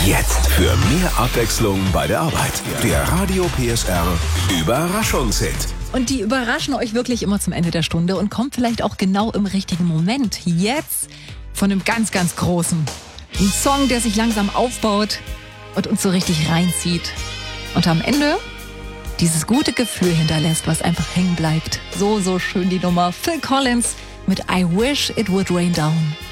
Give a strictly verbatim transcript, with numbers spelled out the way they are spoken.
Jetzt für mehr Abwechslung bei der Arbeit. Der Radio P S R Überraschungshit. Und die überraschen euch wirklich immer zum Ende der Stunde und kommt vielleicht auch genau im richtigen Moment. Jetzt von einem ganz, ganz großen. Ein Song, der sich langsam aufbaut und uns so richtig reinzieht. Und am Ende dieses gute Gefühl hinterlässt, was einfach hängen bleibt. So, so schön die Nummer. Phil Collins mit I Wish It Would Rain Down.